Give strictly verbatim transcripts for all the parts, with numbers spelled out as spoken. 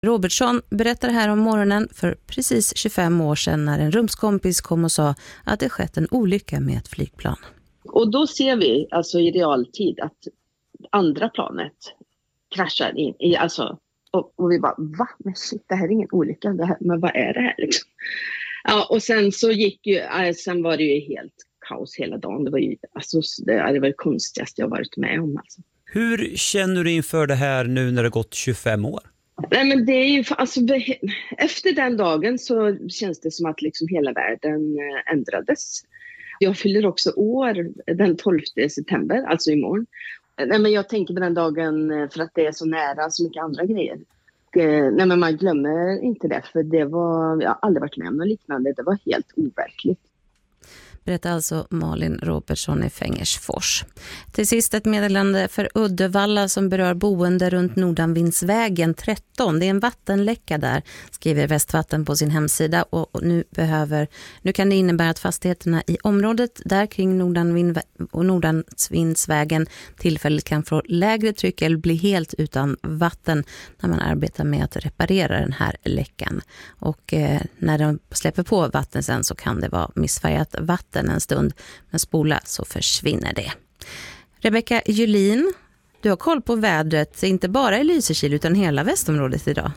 Robertsson berättar här om morgonen för precis tjugofem år sedan när en rumskompis kom och sa att det skett en olycka med ett flygplan. Och då ser vi alltså i realtid att andra planet kraschar in i, alltså, och, och vi bara, va? Men shit, det här är ingen olycka, det här, men vad är det här liksom? Ja, och sen så gick ju, sen var det ju helt kaos hela dagen. Det var ju, alltså, det, det var det konstigaste jag varit med om alltså. Hur känner du inför det här nu när det gått tjugofem år? Nej, men det är ju, alltså, efter den dagen så känns det som att liksom hela världen ändrades. Jag fyller också år den tolfte september, alltså imorgon. Nej, men jag tänker på den dagen för att det är så nära så mycket andra grejer. Nej, men man glömmer inte det, för det var, jag har aldrig varit med om något liknande. Det var helt overkligt. Berättar alltså Malin Robertsson i Fängersfors. Till sist ett meddelande för Uddevalla som berör boende runt Nordanvindsvägen tretton. Det är en vattenläcka där, skriver Västvatten på sin hemsida. Och nu, behöver, nu kan det innebära att fastigheterna i området där kring Nordanvind och Nordanvindsvägen tillfälligt kan få lägre tryck eller bli helt utan vatten när man arbetar med att reparera den här läckan. Och eh, när de släpper på vatten sen så kan det vara missfärgat vatten en stund, men spola så försvinner det. Rebecka Julin, du har koll på vädret inte bara i Lysekil utan hela västområdet idag.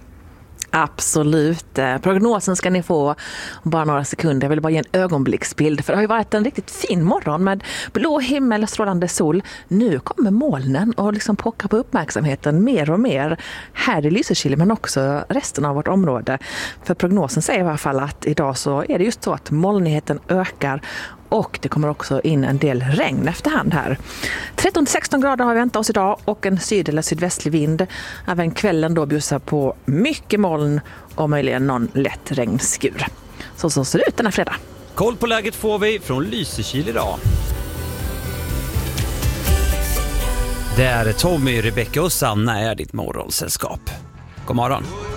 Absolut. Prognosen ska ni få om bara några sekunder. Jag vill bara ge en ögonblicksbild. För det har ju varit en riktigt fin morgon med blå himmel och strålande sol. Nu kommer molnen och liksom pockar på uppmärksamheten mer och mer här i Lysekil men också resten av vårt område. För prognosen säger i alla fall att idag så är det just så att molnigheten ökar. Och det kommer också in en del regn efterhand här. tretton till sexton grader har vi väntat oss idag och en syd- eller sydvästlig vind. Även kvällen då bjussar på mycket moln och möjligen någon lätt regnskur. Så så ser det ut den här fredag. Koll på läget får vi från Lysekil idag. Där Tommy, Rebecka och Sanna är ditt morgonsällskap. God morgon.